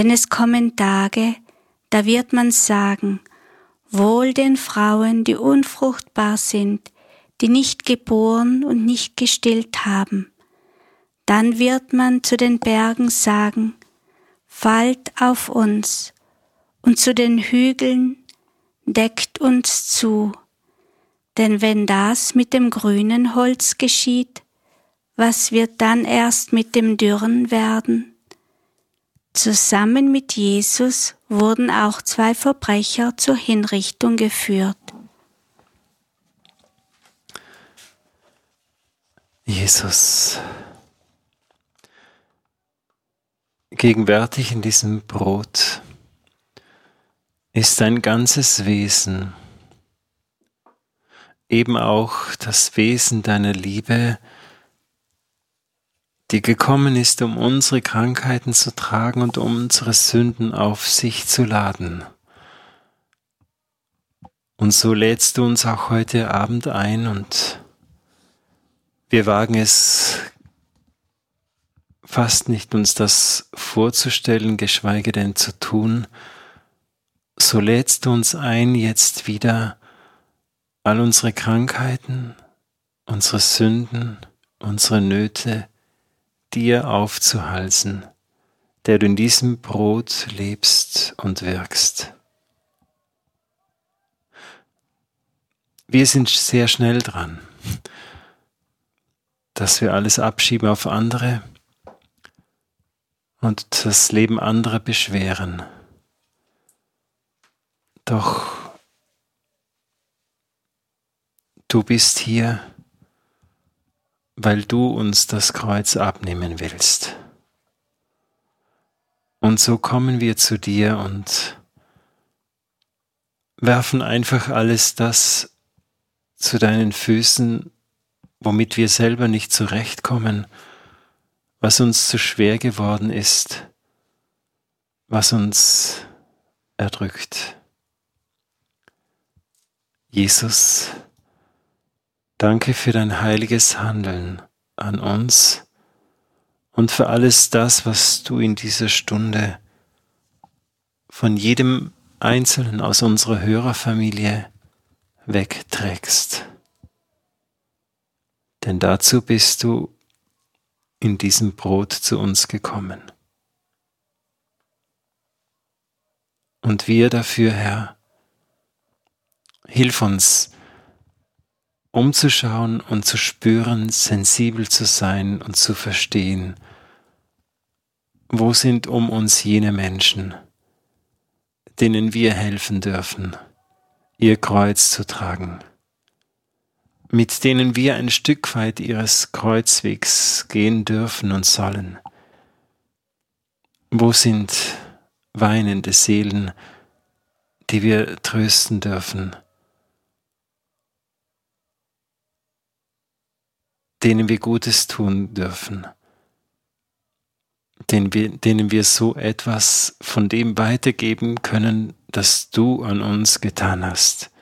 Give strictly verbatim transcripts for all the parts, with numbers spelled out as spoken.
Denn es kommen Tage, da wird man sagen, wohl den Frauen, die unfruchtbar sind, die nicht geboren und nicht gestillt haben. Dann wird man zu den Bergen sagen, fallt auf uns, und zu den Hügeln, deckt uns zu. Denn wenn das mit dem grünen Holz geschieht, was wird dann erst mit dem dürren werden? Zusammen mit Jesus wurden auch zwei Verbrecher zur Hinrichtung geführt. Jesus, gegenwärtig in diesem Brot ist dein ganzes Wesen, eben auch das Wesen deiner Liebe, die gekommen ist, um unsere Krankheiten zu tragen und um unsere Sünden auf sich zu laden. Und so lädst du uns auch heute Abend ein und wir wagen es fast nicht, uns das vorzustellen, geschweige denn zu tun. So lädst du uns ein, jetzt wieder all unsere Krankheiten, unsere Sünden, unsere Nöte dir aufzuhalsen, der du in diesem Brot lebst und wirkst. Wir sind sehr schnell dran, dass wir alles abschieben auf andere und das Leben anderer beschweren. Doch du bist hier, weil du uns das Kreuz abnehmen willst. Und so kommen wir zu dir und werfen einfach alles das zu deinen Füßen, womit wir selber nicht zurechtkommen, was uns zu schwer geworden ist, was uns erdrückt. Jesus, danke für dein heiliges Handeln an uns und für alles das, was du in dieser Stunde von jedem Einzelnen aus unserer Hörerfamilie wegträgst. Denn dazu bist du in diesem Brot zu uns gekommen. Und wir dafür, Herr, hilf uns, umzuschauen und zu spüren, sensibel zu sein und zu verstehen, wo sind um uns jene Menschen, denen wir helfen dürfen, ihr Kreuz zu tragen, mit denen wir ein Stück weit ihres Kreuzwegs gehen dürfen und sollen. Wo sind weinende Seelen, die wir trösten dürfen, denen wir Gutes tun dürfen, denen wir, denen wir so etwas von dem weitergeben können, das du an uns getan hast.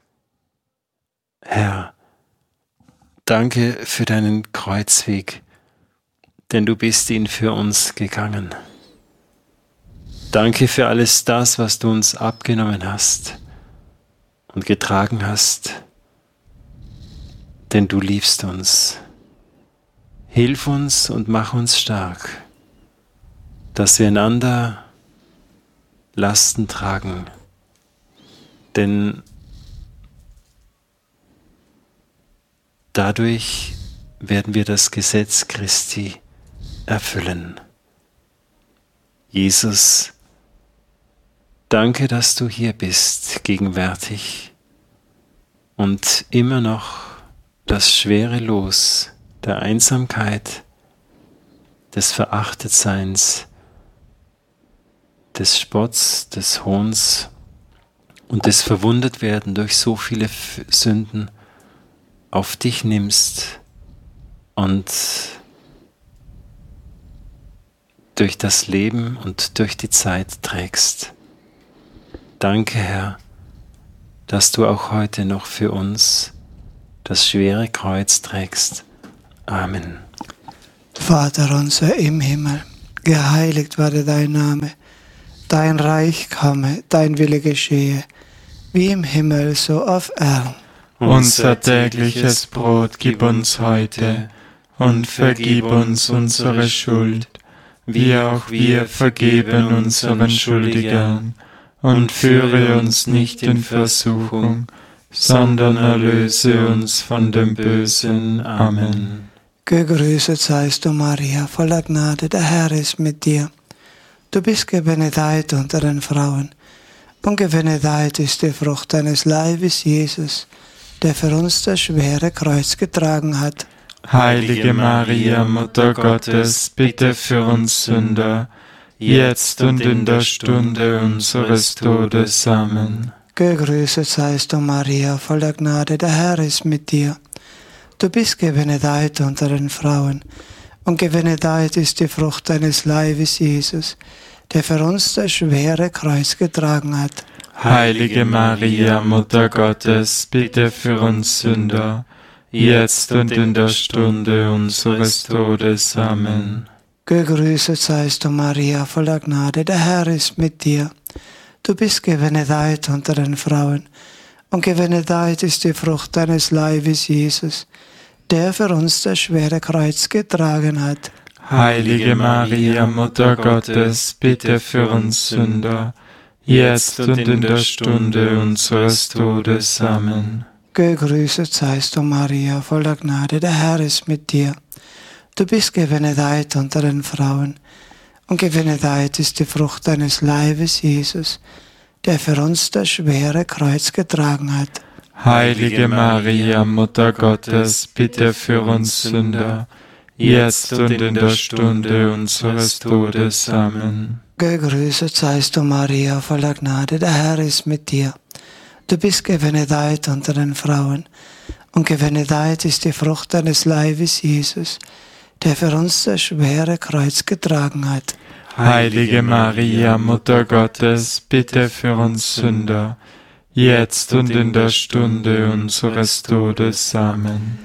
Herr, danke für deinen Kreuzweg, denn du bist ihn für uns gegangen. Danke für alles das, was du uns abgenommen hast und getragen hast, denn du liebst uns. Hilf uns und mach uns stark, dass wir einander Lasten tragen, denn dadurch werden wir das Gesetz Christi erfüllen. Jesus, danke, dass du hier bist, gegenwärtig und immer noch das schwere Los der Einsamkeit, des Verachtetseins, des Spotts, des Hohns und des Verwundertwerden durch so viele Sünden auf dich nimmst und durch das Leben und durch die Zeit trägst. Danke, Herr, dass du auch heute noch für uns das schwere Kreuz trägst. Amen. Vater unser im Himmel, geheiligt werde dein Name, dein Reich komme, dein Wille geschehe, wie im Himmel so auf Erden. Unser tägliches Brot gib uns heute und vergib uns unsere Schuld, wie auch wir vergeben unseren Schuldigern. Und führe uns nicht in Versuchung, sondern erlöse uns von dem Bösen. Amen. Gegrüßet seist du, Maria, voller Gnade, der Herr ist mit dir. Du bist gebenedeit unter den Frauen, und gebenedeit ist die Frucht deines Leibes, Jesus, der für uns das schwere Kreuz getragen hat. Heilige Maria, Mutter Gottes, bitte für uns Sünder, jetzt und in der Stunde unseres Todes. Amen. Gegrüßet seist du, Maria, voller Gnade, der Herr ist mit dir. Du bist gebenedeit unter den Frauen, und gebenedeit ist die Frucht deines Leibes, Jesus, der für uns das schwere Kreuz getragen hat. Heilige Maria, Mutter Gottes, bitte für uns Sünder, jetzt und in der Stunde unseres Todes. Amen. Gegrüßet seist du, Maria, voller Gnade, der Herr ist mit dir. Du bist gebenedeit unter den Frauen, und gebenedeit ist die Frucht deines Leibes, Jesus, der für uns das schwere Kreuz getragen hat. Heilige Maria, Mutter Gottes, bitte für uns Sünder, jetzt und in der Stunde unseres Todes. Amen. Gegrüßet seist du, Maria, voller Gnade, der Herr ist mit dir. Du bist gebenedeit unter den Frauen, und gebenedeit ist die Frucht deines Leibes, Jesus, der für uns das schwere Kreuz getragen hat. Heilige Maria, Mutter Gottes, bitte für uns Sünder, jetzt und in der Stunde unseres Todes. Amen. Gegrüßet seist du, Maria, voller Gnade, der Herr ist mit dir. Du bist gebenedeit unter den Frauen, und gebenedeit ist die Frucht deines Leibes, Jesus, der für uns das schwere Kreuz getragen hat. Heilige Maria, Mutter Gottes, bitte für uns Sünder, jetzt und in der Stunde unseres Todes. Amen.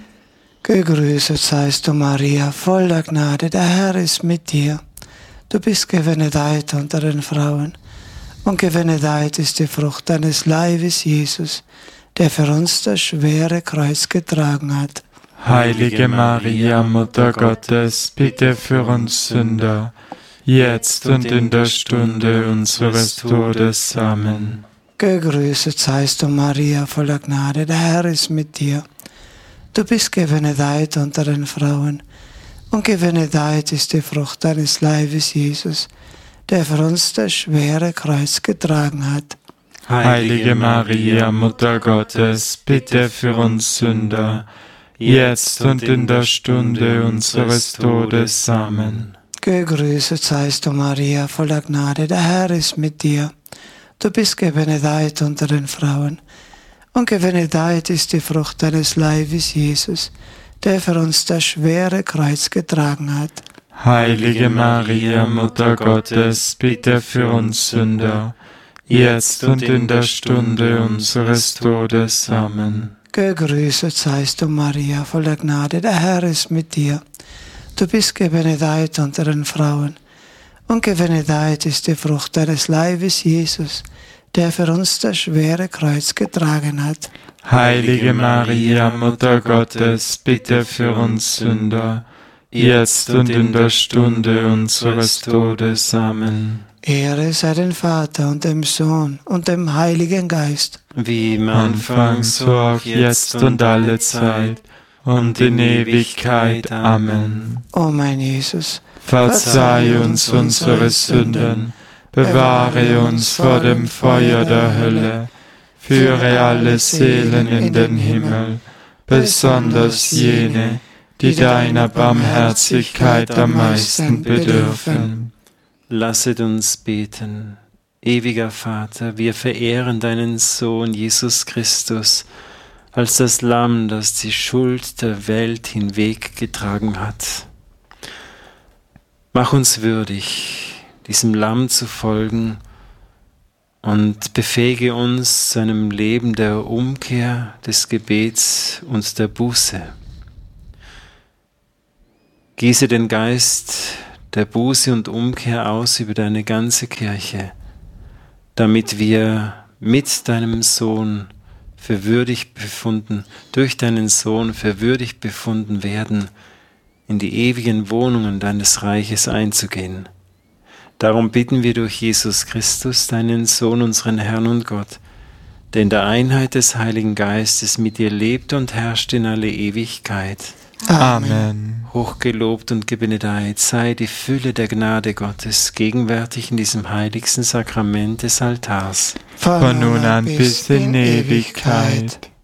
Gegrüßet seist du, Maria, voller Gnade, der Herr ist mit dir. Du bist gebenedeit unter den Frauen, und gebenedeit ist die Frucht deines Leibes, Jesus, der für uns das schwere Kreuz getragen hat. Heilige Maria, Mutter Gottes, bitte für uns Sünder, jetzt und in der Stunde unseres Todes. Amen. Gegrüßet seist du, Maria, voller Gnade, der Herr ist mit dir. Du bist gebenedeit unter den Frauen, und gebenedeit ist die Frucht deines Leibes, Jesus, der für uns das schwere Kreuz getragen hat. Heilige Maria, Mutter Gottes, bitte für uns Sünder, jetzt und in der Stunde unseres Todes. Amen. Gegrüßet seist du, Maria, voller Gnade, der Herr ist mit dir. Du bist gebenedeit unter den Frauen, und gebenedeit ist die Frucht deines Leibes, Jesus, der für uns das schwere Kreuz getragen hat. Heilige Maria, Mutter Gottes, bitte für uns Sünder, jetzt und in der Stunde unseres Todes. Amen. Gegrüßet seist du, Maria, voller Gnade, der Herr ist mit dir. Du bist gebenedeit unter den Frauen, und gebenedeit ist die Frucht deines Leibes, Jesus, der für uns das schwere Kreuz getragen hat. Heilige Maria, Mutter Gottes, bitte für uns Sünder, jetzt und in der Stunde unseres Todes. Amen. Ehre sei dem Vater und dem Sohn und dem Heiligen Geist. Wie im Anfang, so auch jetzt und alle Zeit und in Ewigkeit. Amen. O mein Jesus, verzeih uns unsere Sünden, bewahre uns vor dem Feuer der Hölle, führe alle Seelen in den Himmel, besonders jene, die deiner Barmherzigkeit am meisten bedürfen. Lasset uns beten. Ewiger Vater, wir verehren deinen Sohn Jesus Christus als das Lamm, das die Schuld der Welt hinweggetragen hat. Mach uns würdig, diesem Lamm zu folgen, und befähige uns zu einem Leben der Umkehr, des Gebets und der Buße. Gieße den Geist der Buße und Umkehr aus über deine ganze Kirche, damit wir mit deinem Sohn für würdig befunden, durch deinen Sohn für würdig befunden werden, in die ewigen Wohnungen deines Reiches einzugehen. Darum bitten wir durch Jesus Christus, deinen Sohn, unseren Herrn und Gott, der in der Einheit des Heiligen Geistes mit dir lebt und herrscht in alle Ewigkeit. Amen. Hochgelobt und gebenedeit sei die Fülle der Gnade Gottes, gegenwärtig in diesem heiligsten Sakrament des Altars. Von nun an bis in Ewigkeit.